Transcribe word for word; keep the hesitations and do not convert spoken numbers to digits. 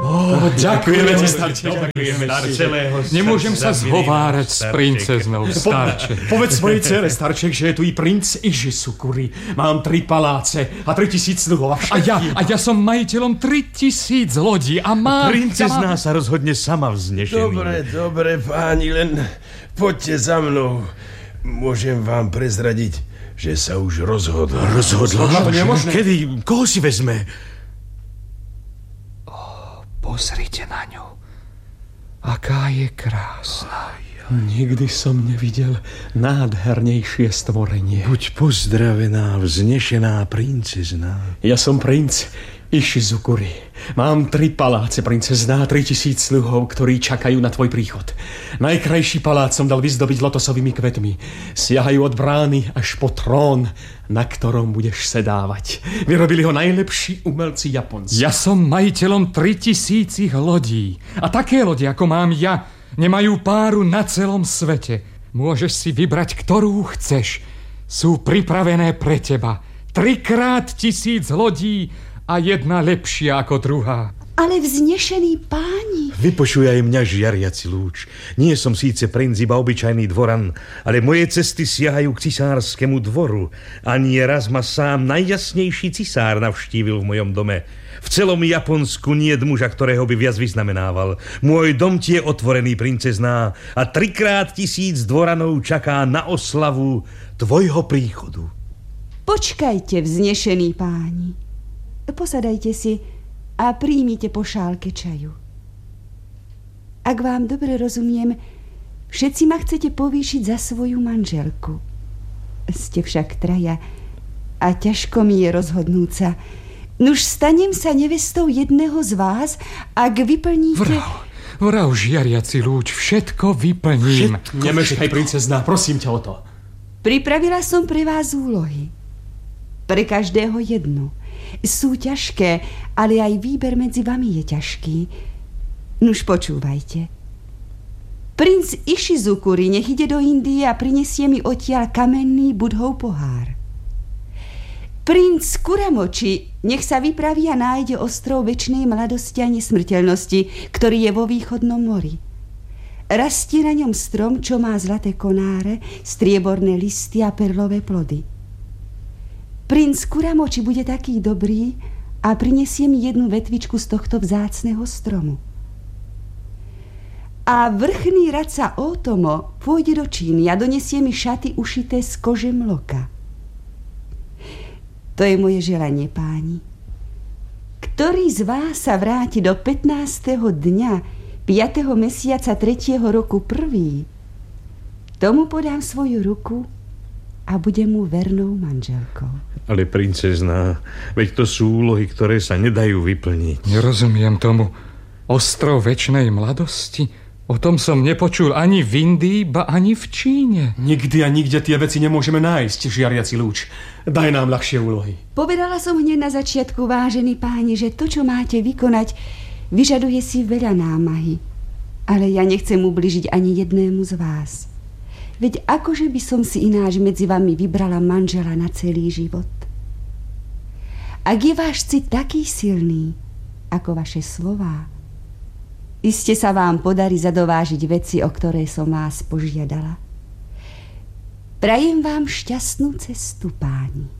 Oh, ďakujeme ti, starček. Ďakujeme ti. Nemôžem sa zhovárať s princeznou, starček. Po, povedz svojej dcere, starček, že je tu i princ Ishizukuri. Mám tri paláce a tri tisíc sluhov. A ja, a ja som majiteľom tri tisíc lodí a mám... Princezná ja mám... sa rozhodne sama vznešený. Dobre, dobre, páni, len poďte za mnou. Môžem vám prezradiť, že sa už rozhodla. Rozhodla? To nemožné. Kedy? Koho si vezme? Pozrite na ňu. Aká je krásna. Nikdy som nevidel nádhernejšie stvorenie. Buď pozdravená, vznešená princezná. Ja som princ Ishizukuri. Mám tri paláce, princezná, tri tisíc sluhov, ktorí čakajú na tvoj príchod. Najkrajší palác som dal vyzdobiť lotosovými kvetmi. Siahajú od brány až po trón, na ktorom budeš sedávať. Vyrobili ho najlepší umelci Japonci. Ja som majiteľom tri tisícich lodí. A také lodi, ako mám ja, nemajú páru na celom svete. Môžeš si vybrať, ktorú chceš. Sú pripravené pre teba. Trikrát tisíc lodí a jedna lepšia ako druhá. Ale vznešení páni... Vypočuj aj mňa, žiariaci lúč. Nie som síce princ, iba obyčajný dvoran, ale moje cesty siahajú k cisárskému dvoru. Ani raz ma sám najjasnejší cisár navštívil v mojom dome. V celom Japonsku nie je muža, ktorého by viac vyznamenával. Môj dom ti je otvorený, princezná, a trikrát tisíc dvoranov čaká na oslavu tvojho príchodu. Počkajte, vznešení páni. Posadajte si a príjmite po šálke čaju. Ak vám dobre rozumiem, všetci ma chcete povýšiť za svoju manželku. Ste však traja a ťažko mi je rozhodnúť sa. Nuž stanem sa nevestou jedného z vás, ak vyplníte... Vrav, vrav, žiariaci lúč, všetko vyplním. Všetko, Nemeškaj, princezná, prosím ťa o to. Pripravila som pre vás úlohy. Pre každého jednu. Sú ťažké, ale aj výber medzi vami je ťažký. Nuž počúvajte. Princ Ishizukuri nech ide do Indie a prinesie mi odtiaľ kamenný Budhov pohár. Princ Kuramochi nech sa vypraví a nájde ostrov večnej mladosti a nesmrteľnosti, ktorý je vo východnom mori. Rastie na ňom strom, čo má zlaté konáre, strieborné listy a perlové plody. Princ Kuramochi bude taký dobrý a prinesie mi jednu vetvičku z tohto vzácneho stromu. A vrchný radca Otomo pôjde do Číny a donesie mi šaty ušité z kože mloka. To je moje želanie, páni. Ktorý z vás sa vráti do pätnásteho dňa piateho mesiaca tretieho roku prvý, tomu podám svoju ruku a budem mu vernou manželkou. Ale princezná, veď to sú úlohy, ktoré sa nedajú vyplniť. Nerozumiem tomu. Ostrov večnej mladosti? O tom som nepočul ani v Indii, ba ani v Číne. Nikdy a nikde tie veci nemôžeme nájsť, žiariaci lúč. Daj nám ľahšie úlohy. Povedala som hneď na začiatku, vážení páni, že to, čo máte vykonať, vyžaduje si veľa námahy. Ale ja nechcem ubližiť ani jednému z vás. Veď akože by som si ináč medzi vami vybrala manžela na celý život. Ak je váš cit taký silný, ako vaše slová, iste sa vám podarí zadovážiť veci, o ktoré som vás požiadala. Prajem vám šťastnú cestu, páni.